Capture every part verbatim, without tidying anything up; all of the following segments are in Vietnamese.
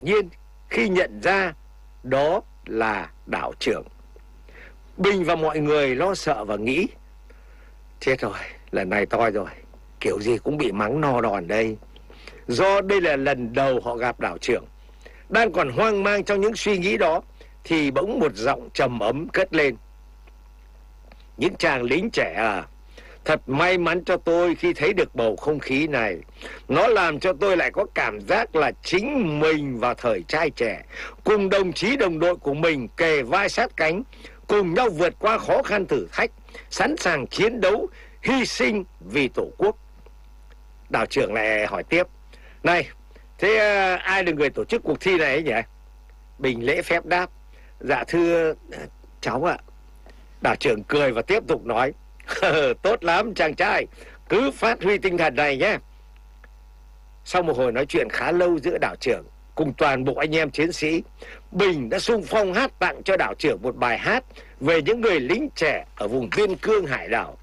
nhiên khi nhận ra đó là đạo trưởng. Bình và mọi người lo sợ và nghĩ: chết rồi, lần này toi rồi, kiểu gì cũng bị mắng no đòn đây. Do đây là lần đầu họ gặp đạo trưởng. Đang còn hoang mang trong những suy nghĩ đó thì bỗng một giọng trầm ấm cất lên: những chàng lính trẻ à, thật may mắn cho tôi khi thấy được bầu không khí này. Nó làm cho tôi lại có cảm giác là chính mình vào thời trai trẻ, cùng đồng chí đồng đội của mình kề vai sát cánh, cùng nhau vượt qua khó khăn thử thách, sẵn sàng chiến đấu, hy sinh vì Tổ quốc. Đạo trưởng lại hỏi tiếp: này, thế uh, ai là người tổ chức cuộc thi này ấy nhỉ? Bình lễ phép đáp: dạ thưa cháu ạ. Đạo trưởng cười và tiếp tục nói: tốt lắm chàng trai, cứ phát huy tinh thần này nhé. Sau một hồi nói chuyện khá lâu giữa đạo trưởng cùng toàn bộ anh em chiến sĩ, Bình đã xung phong hát tặng cho đạo trưởng một bài hát về những người lính trẻ ở vùng biên cương hải đảo.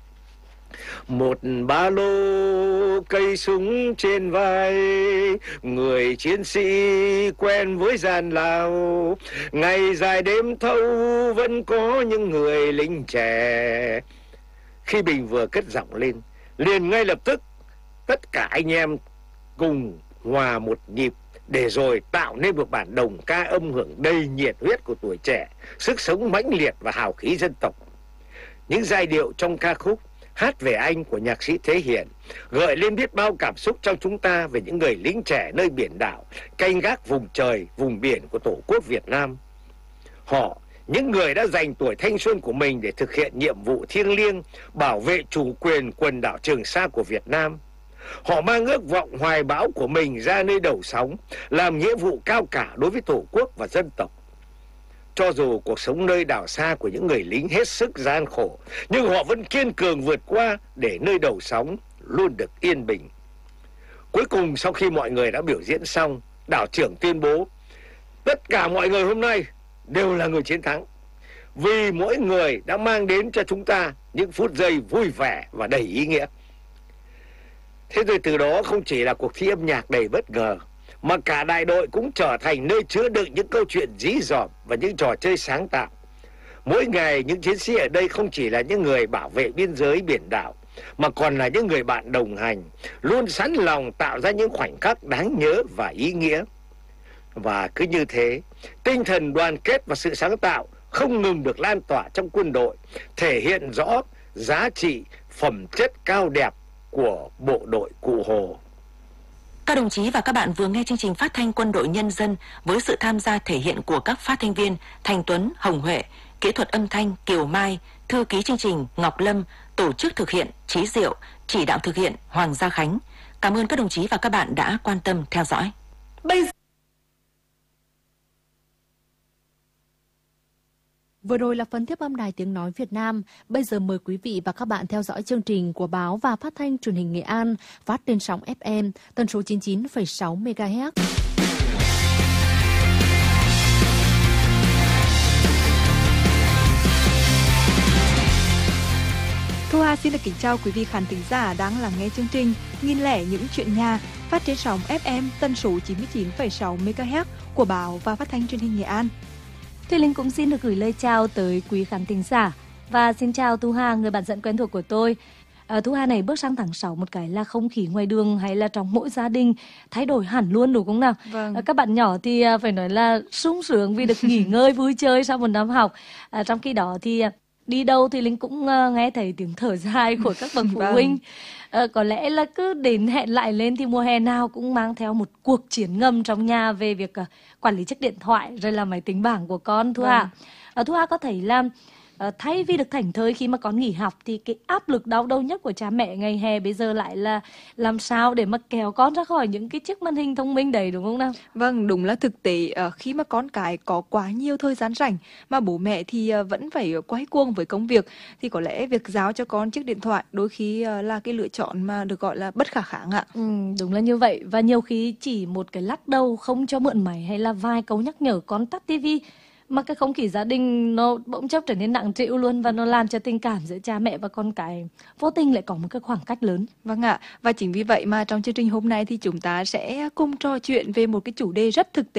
Một ba lô, cây súng trên vai, người chiến sĩ quen với gian lao. Ngày dài đêm thâu vẫn có những người lính trẻ. Khi Bình vừa cất giọng lên, liền ngay lập tức tất cả anh em cùng hòa một nhịp, để rồi tạo nên một bản đồng ca âm hưởng đầy nhiệt huyết của tuổi trẻ, sức sống mãnh liệt và hào khí dân tộc. Những giai điệu trong ca khúc Hát Về Anh của nhạc sĩ Thế Hiển gợi lên biết bao cảm xúc trong chúng ta về những người lính trẻ nơi biển đảo, canh gác vùng trời, vùng biển của Tổ quốc Việt Nam. Họ, những người đã dành tuổi thanh xuân của mình để thực hiện nhiệm vụ thiêng liêng, bảo vệ chủ quyền quần đảo Trường Sa của Việt Nam. Họ mang ước vọng hoài bão của mình ra nơi đầu sóng, làm nghĩa vụ cao cả đối với Tổ quốc và dân tộc. Cho dù cuộc sống nơi đảo xa của những người lính hết sức gian khổ, nhưng họ vẫn kiên cường vượt qua để nơi đầu sóng luôn được yên bình. Cuối cùng, sau khi mọi người đã biểu diễn xong, đạo trưởng tuyên bố: tất cả mọi người hôm nay đều là người chiến thắng, vì mỗi người đã mang đến cho chúng ta những phút giây vui vẻ và đầy ý nghĩa. Thế rồi từ đó không chỉ là cuộc thi âm nhạc đầy bất ngờ, mà cả đại đội cũng trở thành nơi chứa đựng những câu chuyện dí dỏm và những trò chơi sáng tạo. Mỗi ngày, những chiến sĩ ở đây không chỉ là những người bảo vệ biên giới biển đảo, mà còn là những người bạn đồng hành, luôn sẵn lòng tạo ra những khoảnh khắc đáng nhớ và ý nghĩa. Và cứ như thế, tinh thần đoàn kết và sự sáng tạo không ngừng được lan tỏa trong quân đội, thể hiện rõ giá trị, phẩm chất cao đẹp của bộ đội Cụ Hồ. Các đồng chí và các bạn vừa nghe chương trình phát thanh Quân đội Nhân dân với sự tham gia thể hiện của các phát thanh viên Thành Tuấn, Hồng Huệ, kỹ thuật âm thanh Kiều Mai, thư ký chương trình Ngọc Lâm, tổ chức thực hiện Chí Diệu, chỉ đạo thực hiện Hoàng Gia Khánh. Cảm ơn các đồng chí và các bạn đã quan tâm theo dõi. Bây giờ... Vừa rồi là phần tiếp âm Đài Tiếng Nói Việt Nam. Bây giờ mời quý vị và các bạn theo dõi chương trình của báo và phát thanh truyền hình Nghệ An phát trên sóng ép em tần số chín mươi chín phẩy sáu mê ga héc. Thu Hà xin được kính chào quý vị khán thính giả đang lắng nghe chương trình Nghìn lẻ những chuyện nhà phát trên sóng ép em tần số chín mươi chín phẩy sáu mê ga héc của báo và phát thanh truyền hình Nghệ An. Thùy Linh cũng xin được gửi lời chào tới quý khán thính giả và xin chào Thu Hà, người bạn dẫn quen thuộc của tôi. À, Thu Hà này bước sang tháng sáu một cái là không khí ngoài đường hay là trong mỗi gia đình thay đổi hẳn luôn đúng không nào? Vâng. À, các bạn nhỏ thì à, phải nói là sung sướng vì được nghỉ ngơi vui chơi sau một năm học. À, trong khi đó thì à, đi đâu thì Linh cũng uh, nghe thấy tiếng thở dài của các bậc phụ Vâng. huynh. À, có lẽ là cứ đến hẹn lại lên thì mùa hè nào cũng mang theo một cuộc chiến ngầm trong nhà về việc uh, quản lý chiếc điện thoại rồi là máy tính bảng của con. Thu Hà, vâng. uh, Thu Hà có thấy là uh, thay vì được thảnh thơi khi mà con nghỉ học thì cái áp lực đau đầu nhất của cha mẹ ngày hè bây giờ lại là làm sao để mà kéo con ra khỏi những cái chiếc màn hình thông minh đấy đúng không nào? Vâng, đúng là thực tế uh, khi mà con cái có quá nhiều thời gian rảnh mà bố mẹ thì uh, vẫn phải quay cuồng với công việc thì có lẽ việc giao cho con chiếc điện thoại đôi khi uh, là cái lựa chọn mà được gọi là bất khả kháng ạ. Ừ, đúng là như vậy. Và nhiều khi chỉ một cái lắc đầu không cho mượn máy hay là vài câu nhắc nhở con tắt tivi mà cái không khí gia đình nó bỗng chốc trở nên nặng trĩu luôn, và nó làm cho tình cảm giữa cha mẹ và con cái vô tình lại có một cái khoảng cách lớn. Vâng ạ, và chính vì vậy mà trong chương trình hôm nay thì chúng ta sẽ cùng trò chuyện về một cái chủ đề rất thực tế